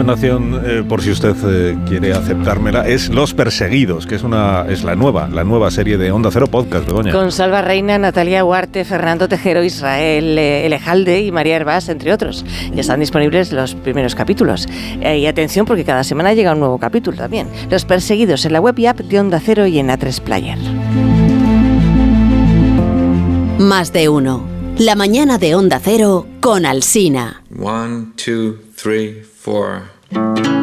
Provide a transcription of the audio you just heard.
recomendación, por si usted quiere aceptármela, es Los Perseguidos, que es la nueva serie de Onda Cero Podcast, Begoña. Con Salva Reina, Natalia Huarte, Fernando Tejero, Israel Elejalde y María Hervás, entre otros. Ya están disponibles los primeros capítulos. Y atención, porque cada semana llega un nuevo capítulo también. Los Perseguidos en la web y app de Onda Cero y en A3 Player. Más de uno. La mañana de Onda Cero con Alsina. 1, 2, 3, 4.